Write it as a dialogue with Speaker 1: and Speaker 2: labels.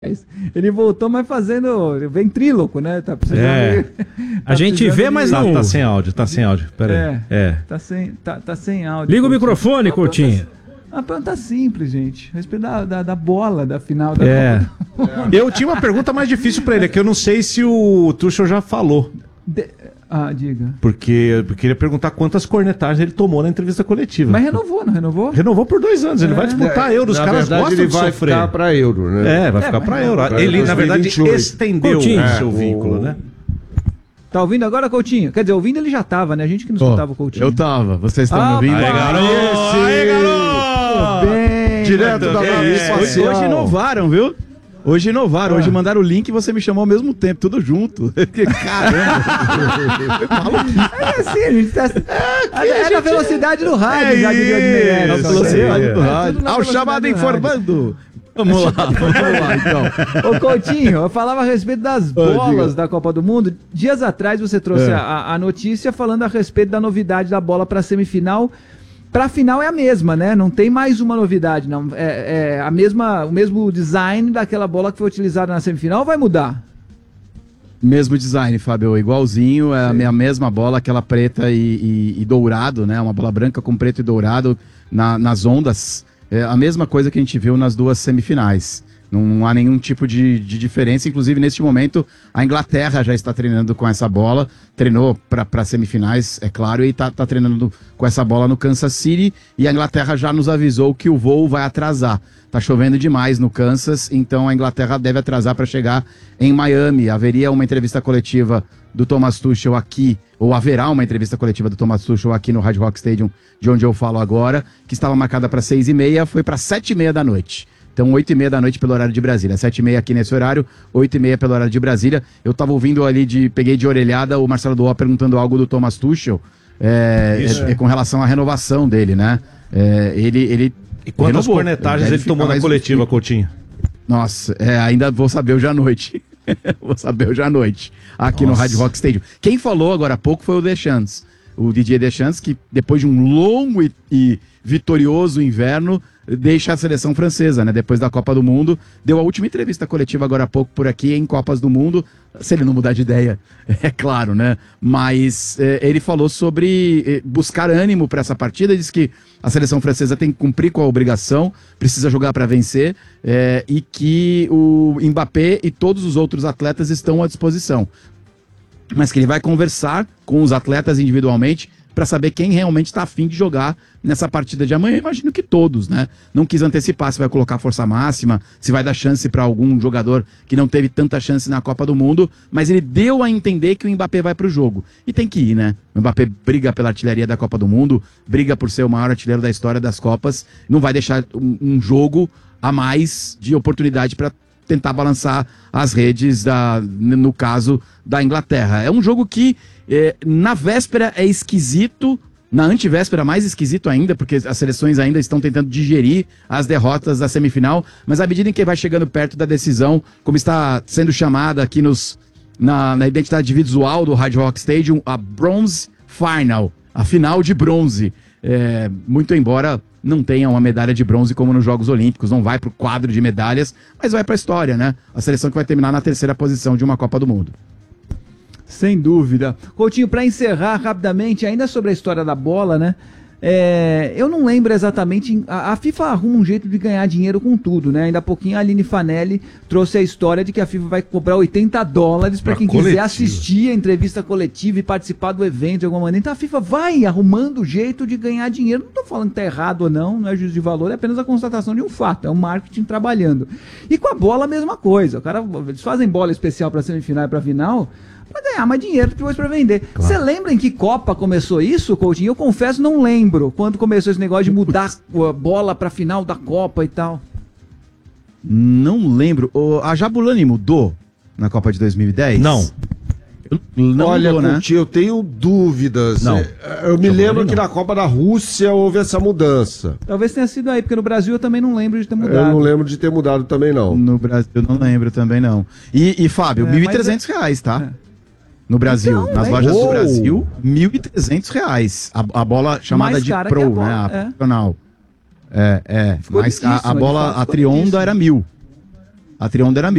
Speaker 1: Ele voltou, mas fazendo ventríloco, né? Tá precisando.
Speaker 2: A gente vê, mas não.
Speaker 3: Tá sem áudio, Pera aí.
Speaker 1: Tá sem áudio.
Speaker 2: Liga o microfone, Coutinho.
Speaker 1: A pergunta simples, gente. A respeito da bola, da final da Copa.
Speaker 3: Eu tinha uma pergunta mais difícil pra ele, que eu não sei se o Tuchel já falou.
Speaker 1: Diga.
Speaker 3: Porque eu queria perguntar quantas cornetagens ele tomou na entrevista coletiva.
Speaker 1: Mas renovou, não renovou?
Speaker 3: Renovou por 2 anos, ele vai disputar a Euro, os caras gostam de sofrer.
Speaker 4: Ele vai ficar pra Euro, né?
Speaker 3: Vai ficar pra Euro. Ele, na verdade, estendeu o seu vínculo, né?
Speaker 1: Tá ouvindo agora, Coutinho? Quer dizer, ouvindo ele já tava, né? A gente que não escutava o Coutinho.
Speaker 5: Eu tava, vocês estão me ouvindo?
Speaker 3: Aê, garoto!
Speaker 1: Bem,
Speaker 5: direto da nave espacial. Hoje inovaram, viu? Hoje mandaram o link e você me chamou ao mesmo tempo, tudo junto. Caramba!
Speaker 1: É assim, a gente tá. É na velocidade do rádio, já diria de Meirelles.
Speaker 5: Na velocidade do rádio. Ao chamado informando. Vamos lá, então.
Speaker 1: Ô Coutinho, eu falava a respeito das bolas da Copa do Mundo. Dias atrás você trouxe a notícia falando a respeito da novidade da bola para semifinal. Pra final é a mesma, né? Não tem mais uma novidade, não. É o mesmo design daquela bola que foi utilizada na semifinal, ou vai mudar?
Speaker 5: Mesmo design, Fábio, igualzinho, é a mesma bola, aquela preta e dourado, né? Uma bola branca com preto e dourado nas ondas. É a mesma coisa que a gente viu nas 2 semifinais. Não há nenhum tipo de diferença. Inclusive, neste momento, a Inglaterra já está treinando com essa bola. Treinou para semifinais, é claro, e está treinando com essa bola no Kansas City. E a Inglaterra já nos avisou que o voo vai atrasar. Está chovendo demais no Kansas, então a Inglaterra deve atrasar para chegar em Miami. Haveria uma entrevista coletiva do Thomas Tuchel aqui, ou haverá uma entrevista coletiva do Thomas Tuchel aqui no Hard Rock Stadium, de onde eu falo agora, que estava marcada para 6h30, foi para 7h30 da noite. Então, 8h30 da noite pelo horário de Brasília. 7h30 aqui nesse horário, 8h30 pelo horário de Brasília. Eu tava ouvindo ali, peguei de orelhada o Marcelo Duó perguntando algo do Thomas Tuchel, com relação à renovação dele, né? Ele
Speaker 3: E quantas cornetagens ele tomou na coletiva, Coutinho?
Speaker 5: Nossa, ainda vou saber hoje à noite. Vou saber hoje à noite, aqui no Hard Rock Stadium. Quem falou agora há pouco foi o Deschamps. O Didier Deschamps, que depois de um longo e vitorioso inverno, deixa a seleção francesa, né? Depois da Copa do Mundo, deu a última entrevista coletiva agora há pouco por aqui em Copas do Mundo, se ele não mudar de ideia, é claro, né? Mas ele falou sobre buscar ânimo para essa partida, disse que a seleção francesa tem que cumprir com a obrigação, precisa jogar para vencer, e que o Mbappé e todos os outros atletas estão à disposição. Mas que ele vai conversar com os atletas individualmente para saber quem realmente está afim de jogar nessa partida de amanhã. Eu imagino que todos, né? Não quis antecipar se vai colocar força máxima, se vai dar chance para algum jogador que não teve tanta chance na Copa do Mundo, mas ele deu a entender que o Mbappé vai para o jogo. E tem que ir, né? O Mbappé briga pela artilharia da Copa do Mundo, briga por ser o maior artilheiro da história das Copas, não vai deixar um jogo a mais de oportunidade para tentar balançar as redes, no caso da Inglaterra. É um jogo que na véspera é esquisito, na antivéspera mais esquisito ainda, porque as seleções ainda estão tentando digerir as derrotas da semifinal, mas à medida em que vai chegando perto da decisão, como está sendo chamada aqui na identidade visual do Hard Rock Stadium, a Bronze Final, a final de bronze. Muito embora não tenha uma medalha de bronze como nos Jogos Olímpicos, não vai para o quadro de medalhas, mas vai para a história, né? A seleção que vai terminar na 3ª posição de uma Copa do Mundo.
Speaker 1: Sem dúvida. Coutinho, para encerrar rapidamente, ainda sobre a história da bola, né? Eu não lembro exatamente. A FIFA arruma um jeito de ganhar dinheiro com tudo, né? Ainda há pouquinho a Aline Fanelli trouxe a história de que a FIFA vai cobrar $80 para quem quiser assistir a entrevista coletiva e participar do evento de alguma maneira. Então a FIFA vai arrumando jeito de ganhar dinheiro. Não estou falando que tá errado ou não é juízo de valor, é apenas a constatação de um fato, é um marketing trabalhando. E com a bola a mesma coisa. Eles fazem bola especial para semifinal e para final, para ganhar mais dinheiro depois para vender. Você lembra em que Copa começou isso, Coutinho? Eu confesso, não lembro quando começou esse negócio de mudar a bola para final da Copa e tal.
Speaker 5: Não lembro. A Jabulani mudou na Copa de 2010?
Speaker 3: Não.
Speaker 4: Olha,
Speaker 5: mudou, né?
Speaker 4: Coutinho, eu tenho dúvidas.
Speaker 3: Não.
Speaker 4: Eu me lembro que na Copa da Rússia houve essa mudança.
Speaker 1: Talvez tenha sido aí, porque no Brasil eu também não lembro de ter mudado.
Speaker 4: Eu não lembro de ter mudado também, não.
Speaker 5: No Brasil eu não lembro também, não. E Fábio, R$1.300, tá? No Brasil,
Speaker 1: Então,
Speaker 5: nas lojas do Brasil, R$1.300. A bola chamada
Speaker 1: Mais
Speaker 5: de
Speaker 1: cara
Speaker 5: Pro,
Speaker 1: que a bola,
Speaker 5: né? A profissional.
Speaker 1: Ficou
Speaker 5: Mas
Speaker 1: dificílimo,
Speaker 5: a bola,
Speaker 1: de fato,
Speaker 5: a Trionda era 1.000. A Trionda era